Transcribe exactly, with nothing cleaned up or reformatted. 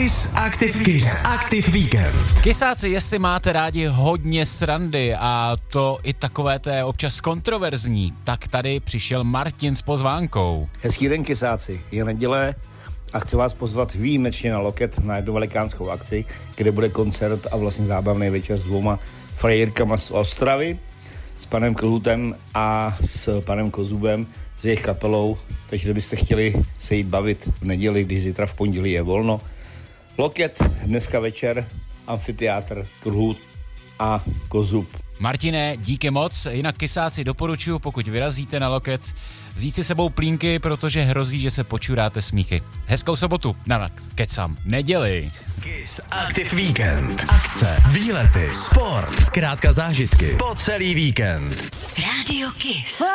Kiss Active Kiss Active Weekend. Kysáci, jestli máte rádi hodně srandy a to i takové té občas kontroverzní, tak tady přišel Martin s pozvánkou. Hezký den, kysáci, je neděle a chci vás pozvat výjimečně na Loket na jednu velikánskou akci, kde bude koncert a vlastně zábavný večer s dvouma frajírkama z Ostravy, s panem Klhutem a s panem Kozubem, s jejich kapelou, takže kdybyste chtěli se jít bavit v neděli, když zítra v pondělí je volno. Loket dneska večer, amfiteátr, Klhut a Kozub. Martine, díky moc, jinak kysáci doporučuji, pokud vyrazíte na Loket, vzít si sebou plínky, protože hrozí, že se počuráte smíchy. Hezkou sobotu, na kecam, neděli. Kiss Active Weekend. Akce, výlety, sport, zkrátka zážitky po celý víkend. Rádio Kiss.